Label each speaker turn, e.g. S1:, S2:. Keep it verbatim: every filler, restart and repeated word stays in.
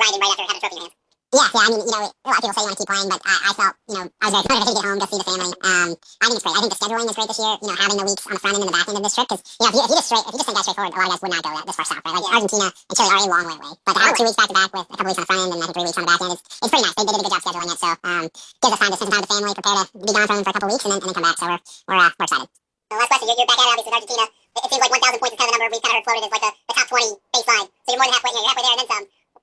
S1: grinding right after having a trophy in your hands.
S2: Yeah, yeah, I mean, you know, a lot of people say you want to keep playing, but I, I felt, you know, I was very motivated to get home, go see the family. Um, I think it's great. I think the scheduling is great this year, you know, having the weeks on the front end and the back end of this trip, because, you know, if you, if you just straight, if you just send guys straight forward, a lot of guys would not go that, this far south, right? Like, yeah. Argentina and Chile are a long way away. But to have two weeks back to back with a couple weeks on the front end and I think three weeks on the back end, it's, it's pretty nice. They, they did a good job scheduling it, so, um, gives us time to spend some time with the family, prepare to be gone from for a couple weeks, and then, and then come back, so we're, we're, uh, we're excited.
S1: The last question, you're, you're back at it, obviously, with Argentina. It, it seems like one thousand points is kind of the number we've kind of heard floated as like the, the top twenty baseline. So you're more than halfway, you know, you're halfway there and then some.